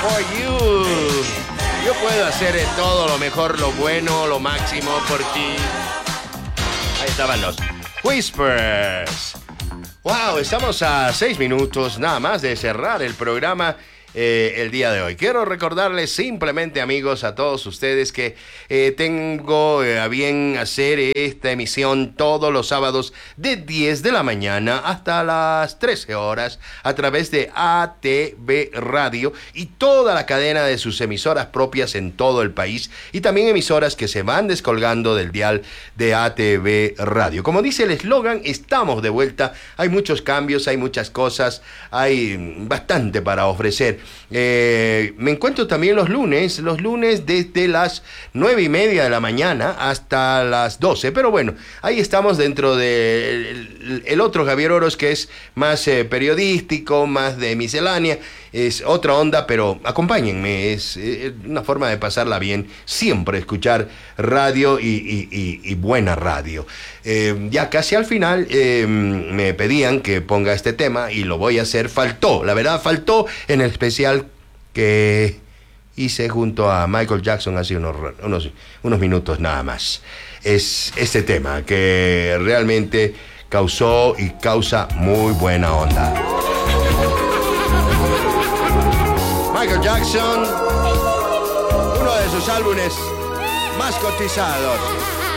for you. Yo puedo hacer todo lo mejor, lo bueno, lo máximo por ti. Ahí estaban los Whispers. Wow, estamos a 6 minutos nada más de cerrar el programa el día de hoy. Quiero recordarles simplemente, amigos, a todos ustedes que tengo a bien hacer esta emisión todos los sábados de 10 de la mañana hasta las 13 horas a través de ATV Radio y toda la cadena de sus emisoras propias en todo el país y también emisoras que se van descolgando del dial de ATV Radio. Como dice el eslogan, estamos de vuelta. Hay muchos cambios, hay muchas cosas, hay bastante para ofrecer. Me encuentro también los lunes desde las 9:30 de la mañana hasta las 12, pero bueno, ahí estamos dentro de el otro Javier Oros, que es más periodístico, más de miscelánea, es otra onda, pero acompáñenme, es una forma de pasarla bien, siempre escuchar radio y buena radio. Ya casi al final me pedían que ponga este tema y lo voy a hacer. Faltó en el especial que hice junto a Michael Jackson hace unos minutos nada más. Es este tema que realmente causó y causa muy buena onda. Michael Jackson, uno de sus álbumes más cotizados.